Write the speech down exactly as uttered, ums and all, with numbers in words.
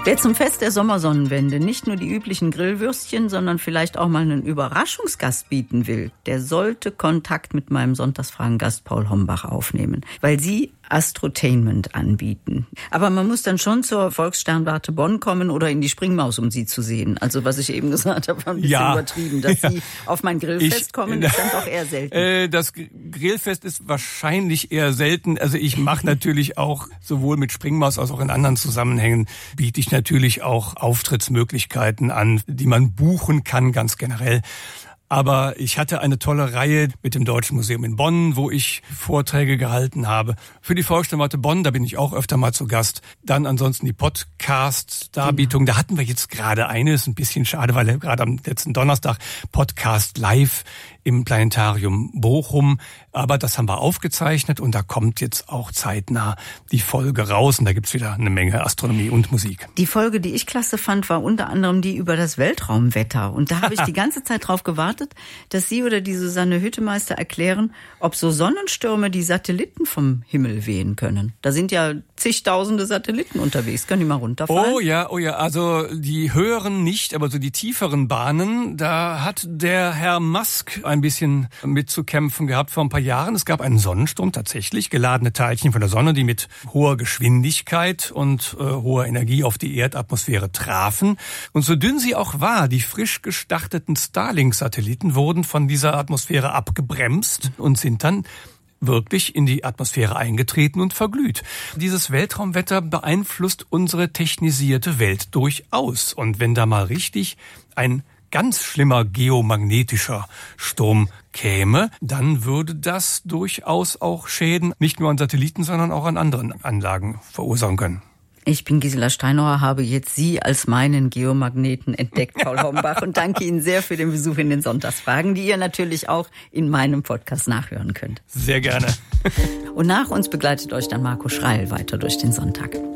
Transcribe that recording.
Wer zum Fest der Sommersonnenwende nicht nur die üblichen Grillwürstchen, sondern vielleicht auch mal einen Überraschungsgast bieten will, der sollte Kontakt mit meinem Sonntagsfragen-Gast Paul Hombach aufnehmen, weil sie Astrotainment anbieten. Aber man muss dann schon zur Volkssternwarte Bonn kommen oder in die Springmaus, um sie zu sehen. Also was ich eben gesagt habe, war ein bisschen ja. übertrieben. Dass ja. sie auf mein Grillfest ich, kommen, ist dann doch eher selten. Äh, das Grillfest ist wahrscheinlich eher selten. Also ich mache natürlich auch sowohl mit Springmaus als auch in anderen Zusammenhängen, biete ich natürlich auch Auftrittsmöglichkeiten an, die man buchen kann, ganz generell. Aber ich hatte eine tolle Reihe mit dem Deutschen Museum in Bonn, wo ich Vorträge gehalten habe. Für die Volkssternwarte Bonn, da bin ich auch öfter mal zu Gast. Dann ansonsten die Podcast-Darbietung. Da hatten wir jetzt gerade eine, ist ein bisschen schade, weil er gerade am letzten Donnerstag Podcast live im Planetarium Bochum. Aber das haben wir aufgezeichnet und da kommt jetzt auch zeitnah die Folge raus. Und da gibt's wieder eine Menge Astronomie und Musik. Die Folge, die ich klasse fand, war unter anderem die über das Weltraumwetter. Und da habe ich die ganze Zeit drauf gewartet, dass Sie oder die Susanne Hüttemeister erklären, ob so Sonnenstürme die Satelliten vom Himmel wehen können. Da sind ja zigtausende Satelliten unterwegs. Können die mal runterfallen? Oh ja, oh ja. Also die höheren nicht, aber so die tieferen Bahnen, da hat der Herr Musk ein bisschen mitzukämpfen gehabt vor ein paar Jahren. Es gab einen Sonnensturm tatsächlich, geladene Teilchen von der Sonne, die mit hoher Geschwindigkeit und äh, hoher Energie auf die Erdatmosphäre trafen. Und so dünn sie auch war, die frisch gestarteten Starlink-Satelliten wurden von dieser Atmosphäre abgebremst und sind dann wirklich in die Atmosphäre eingetreten und verglüht. Dieses Weltraumwetter beeinflusst unsere technisierte Welt durchaus. Und wenn da mal richtig ein ganz schlimmer geomagnetischer Sturm käme, dann würde das durchaus auch Schäden nicht nur an Satelliten, sondern auch an anderen Anlagen verursachen können. Ich bin Gisela Steinauer, habe jetzt Sie als meinen Geomagneten entdeckt, Paul Hombach, und danke Ihnen sehr für den Besuch in den Sonntagsfragen, die ihr natürlich auch in meinem Podcast nachhören könnt. Sehr gerne. Und nach uns begleitet euch dann Marco Schreil weiter durch den Sonntag.